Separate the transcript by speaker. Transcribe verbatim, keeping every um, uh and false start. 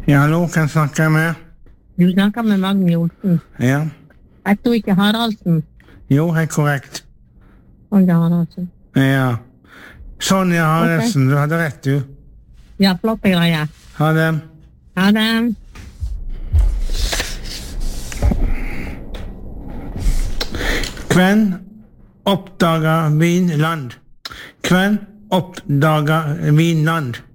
Speaker 1: Ja, hallo, hvem snakker jeg med?
Speaker 2: Du snakker med Magne Olsen.
Speaker 1: Ja.
Speaker 2: Jeg tror ikke Haraldsen.
Speaker 1: Jo, helt korrekt.
Speaker 2: Sonja Haraldsen.
Speaker 1: Ja. Sonja Haraldsen, du hadde rett, du.
Speaker 2: Ja, flotte greier.
Speaker 1: Ha det.
Speaker 2: Ha det.
Speaker 1: Hvem oppdager Vinland? Hvem oppdager Vinland?